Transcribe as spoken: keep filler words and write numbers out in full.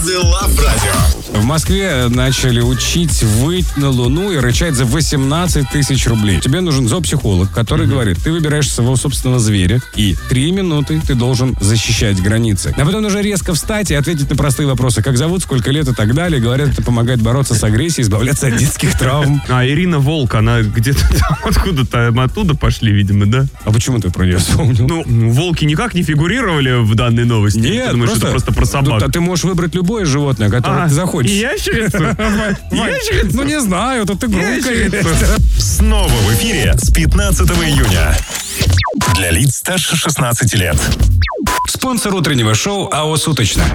Love Radio. В Москве начали учить выть на Луну и рычать за восемнадцать тысяч рублей. Тебе нужен зоопсихолог, который mm-hmm. говорит, ты выбираешь своего собственного зверя, и три минуты ты должен защищать границы. А потом нужно резко встать и ответить на простые вопросы. Как зовут, сколько лет и так далее. Говорят, это помогает бороться с агрессией, избавляться от детских травм. А Ирина Волк, она где-то там откуда-то оттуда пошли, видимо, да? А почему ты про нее вспомнил? Ну, волки никак не фигурировали в данной новости. Нет, ты думаешь, просто, это просто про собак. А ты можешь выбрать любое животное, которое а, ты захочешь. Ящерицу? Ящерицу? Ну, не знаю, тут игрушка есть. Снова в эфире с пятнадцатого июня. Для лиц старше шестнадцати лет. Спонсор утреннего шоу АО «Суточно».